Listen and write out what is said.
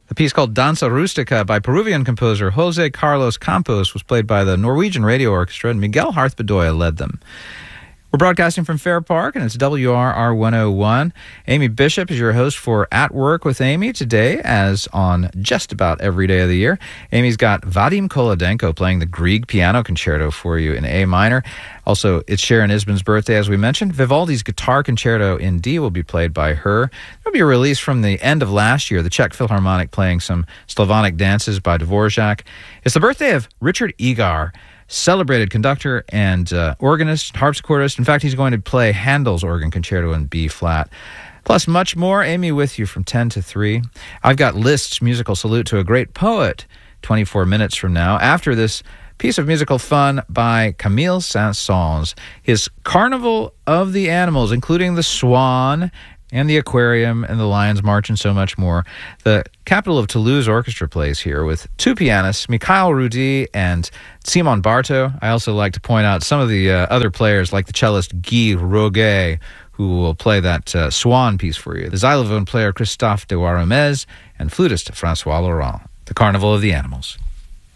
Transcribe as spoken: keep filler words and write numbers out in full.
The piece called Danza Rustica by Peruvian composer Jose Carlos Campos was played by the Norwegian Radio Orchestra, and Miguel Harth-Bedoya led them. We're broadcasting from Fair Park, and it's W R R one oh one. Amy Bishop is your host for At Work with Amy today, as on just about every day of the year. Amy's got Vadim Kolodenko playing the Grieg Piano Concerto for you in A minor. Also, it's Sharon Isbin's birthday, as we mentioned. Vivaldi's Guitar Concerto in D will be played by her. There'll be a release from the end of last year, the Czech Philharmonic playing some Slavonic dances by Dvorak. It's the birthday of Richard Egar, celebrated conductor and uh, organist, harpsichordist. In fact, he's going to play Handel's Organ Concerto in B-flat. Plus much more. Amy with you from ten to three. I've got Liszt's musical salute to a great poet twenty-four minutes from now, after this piece of musical fun by Camille Saint-Saëns. His Carnival of the Animals, including the swan and the aquarium and the Lion's March and so much more. The Capital of Toulouse Orchestra plays here with two pianists, Mikhail Rudi and Simon Barto. I also like to point out some of the uh, other players, like the cellist Guy Roguet, who will play that uh, swan piece for you, the xylophone player Christophe de Waromez, and flutist Francois Laurent. The Carnival of the Animals.